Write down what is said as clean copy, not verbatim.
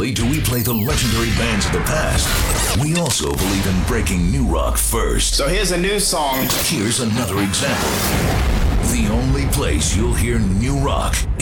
only do we play the legendary bands of the past, we also believe in breaking new rock first. So here's a new song. Here's another example. The only place you'll hear new rock